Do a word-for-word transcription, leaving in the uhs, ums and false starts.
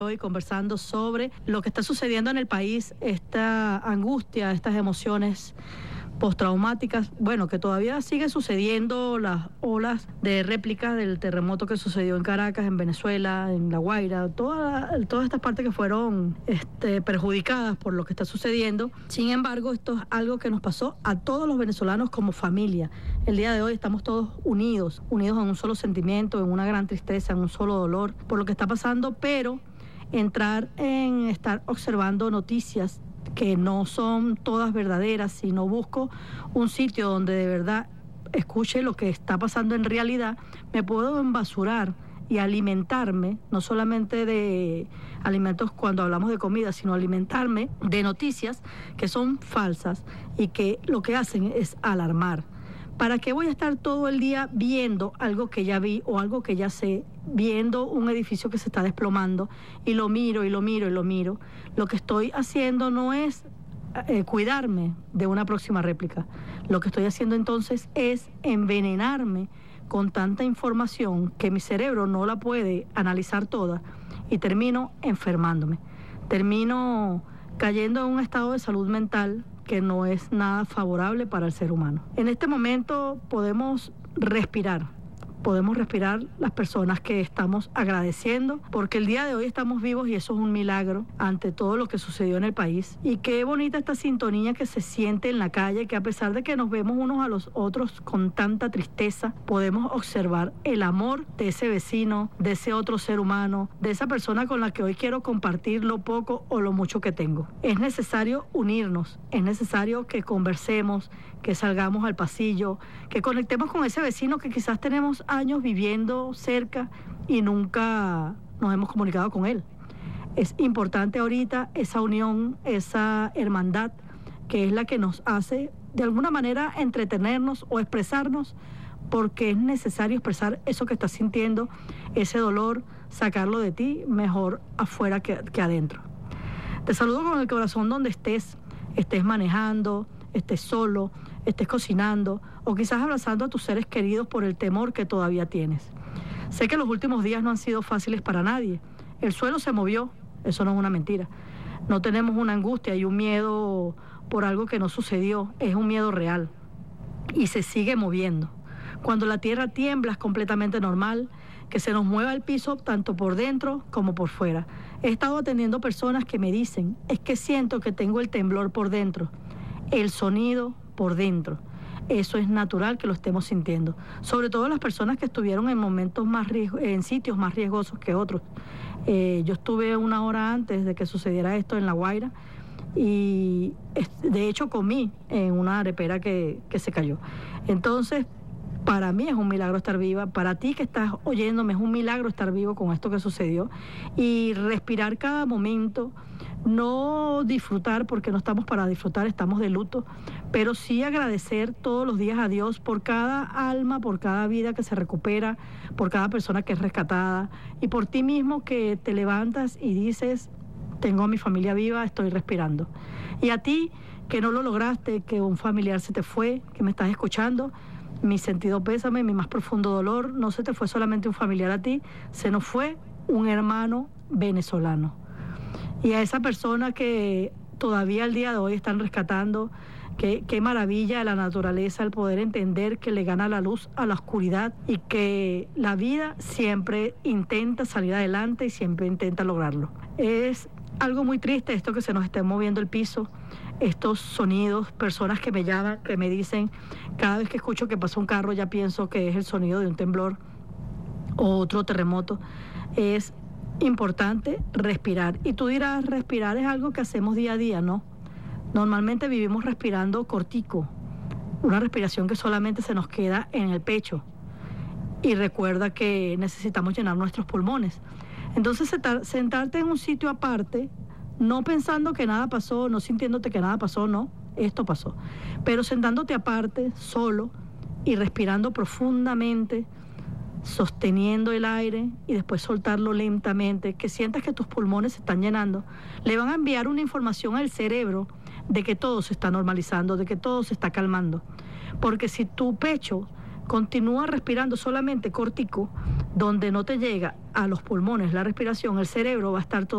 Hoy conversando sobre lo que está sucediendo en el país, esta angustia, estas emociones postraumáticas, bueno, que todavía sigue sucediendo, las olas de réplicas del terremoto que sucedió en Caracas, en Venezuela, en La Guaira, toda, todas estas partes que fueron este, perjudicadas por lo que está sucediendo. Sin embargo, esto es algo que nos pasó a todos los venezolanos como familia. El día de hoy estamos todos unidos, unidos en un solo sentimiento, en una gran tristeza, en un solo dolor por lo que está pasando, pero entrar en estar observando noticias que no son todas verdaderas, sino busco un sitio donde de verdad escuche lo que está pasando en realidad, me puedo embasurar y alimentarme, no solamente de alimentos cuando hablamos de comida, sino alimentarme de noticias que son falsas y que lo que hacen es alarmar. ¿Para qué voy a estar todo el día viendo algo que ya vi o algo que ya sé, viendo un edificio que se está desplomando y lo miro y lo miro y lo miro? Lo que estoy haciendo no es eh, cuidarme de una próxima réplica. Lo que estoy haciendo entonces es envenenarme con tanta información que mi cerebro no la puede analizar toda y termino enfermándome. Termino cayendo en un estado de salud mental que no es nada favorable para el ser humano. En este momento podemos respirar, podemos respirar las personas que estamos agradeciendo, porque el día de hoy estamos vivos y eso es un milagro ante todo lo que sucedió en el país. Y qué bonita esta sintonía que se siente en la calle, que a pesar de que nos vemos unos a los otros con tanta tristeza, podemos observar el amor de ese vecino, de ese otro ser humano, de esa persona con la que hoy quiero compartir lo poco o lo mucho que tengo. Es necesario unirnos, es necesario que conversemos, que salgamos al pasillo, que conectemos con ese vecino que quizás tenemos años viviendo cerca y nunca nos hemos comunicado con él. Es importante ahorita esa unión, esa hermandad, que es la que nos hace de alguna manera entretenernos o expresarnos, porque es necesario expresar eso que estás sintiendo, ese dolor, sacarlo de ti, mejor afuera que, que adentro. Te saludo con el corazón donde estés, estés manejando, estés solo, estés cocinando o quizás abrazando a tus seres queridos por el temor que todavía tienes. Sé que los últimos días no han sido fáciles para nadie. El suelo se movió, eso no es una mentira. No tenemos una angustia y un miedo por algo que no sucedió, es un miedo real y se sigue moviendo. Cuando la tierra tiembla es completamente normal que se nos mueva el piso tanto por dentro como por fuera. He estado atendiendo personas que me dicen, es que siento que tengo el temblor por dentro. El sonido por dentro. Eso es natural que lo estemos sintiendo. Sobre todo las personas que estuvieron en momentos más riesgo, en sitios más riesgosos que otros. Eh, yo estuve una hora antes de que sucediera esto en La Guaira y de hecho comí en una arepera que, que se cayó. Entonces, para mí es un milagro estar viva, para ti que estás oyéndome es un milagro estar vivo con esto que sucedió y respirar cada momento, no disfrutar porque no estamos para disfrutar, estamos de luto, pero sí agradecer todos los días a Dios por cada alma, por cada vida que se recupera, por cada persona que es rescatada y por ti mismo que te levantas y dices, tengo a mi familia viva, estoy respirando. Y a ti que no lo lograste, que un familiar se te fue, que me estás escuchando, mi sentido pésame, mi más profundo dolor, no se te fue solamente un familiar a ti, se nos fue un hermano venezolano. Y a esa persona que todavía al día de hoy están rescatando, que, qué maravilla de la naturaleza el poder entender que le gana la luz a la oscuridad y que la vida siempre intenta salir adelante y siempre intenta lograrlo. Es algo muy triste esto que se nos esté moviendo el piso, estos sonidos, personas que me llaman, que me dicen, cada vez que escucho que pasa un carro ya pienso que es el sonido de un temblor o otro terremoto. Es importante respirar. Y tú dirás, respirar es algo que hacemos día a día, ¿no? Normalmente vivimos respirando cortico, una respiración que solamente se nos queda en el pecho. Y recuerda que necesitamos llenar nuestros pulmones. Entonces, sentarte en un sitio aparte, no pensando que nada pasó, no sintiéndote que nada pasó, no, esto pasó. Pero sentándote aparte, solo, y respirando profundamente, sosteniendo el aire y después soltarlo lentamente, que sientas que tus pulmones se están llenando, le van a enviar una información al cerebro de que todo se está normalizando, de que todo se está calmando. Porque si tu pecho continúa respirando solamente cortico, donde no te llega a los pulmones la respiración, el cerebro va a estar todo